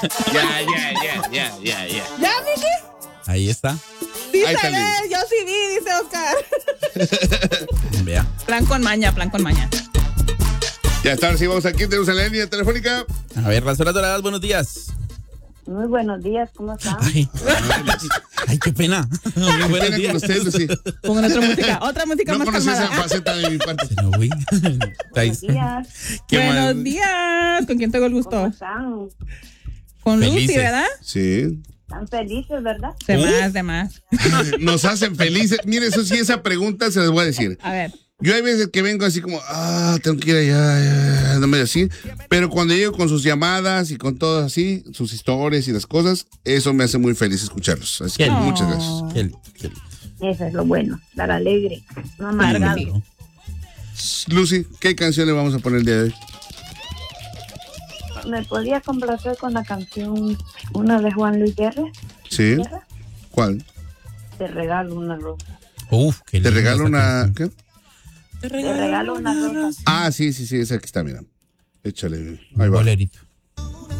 Ya. ¿Ya, Miki? Ahí está. Dice, Ahí está el yo sí vi, dice Oscar. Vea. Plan con maña. Ya está, ahora sí vamos aquí, tenemos en la línea telefónica. A ver, las horas doradas, buenos días. Muy buenos días, ¿cómo están? Ay, qué pena. Muy buenos Pena días. con usted, Lucy. Pongan otra música No más conocí esa calmada. faceta de mi parte. Se nos fue. Buenos días, Qué mal. Buenos días. ¿Con quién tengo el ¿cómo gusto? están? Con Lucy, Felices. ¿verdad? Sí. ¿Están felices, verdad? De más. Nos hacen felices. Mire, eso sí, esa pregunta se les voy a decir. A ver. Yo hay veces que vengo así como, tengo que ir allá, no me así. Pero cuando llego con sus llamadas y con todo así, sus historias y las cosas, eso me hace muy feliz escucharlos. Así que muchas gracias. Eso es lo bueno, dar alegre, no amargado. Lucy, ¿qué canción le vamos a poner el día de hoy? ¿Me podría complacer con la canción, una de Juan Luis Guerra? Sí. ¿Cuál? Te regalo una rosa. Qué ¿Te linda regalo esa una... canción. ¿Qué? Te regalo una rosa. Sí, esa que está, mira. Échale. Un Ahí va. bolerito.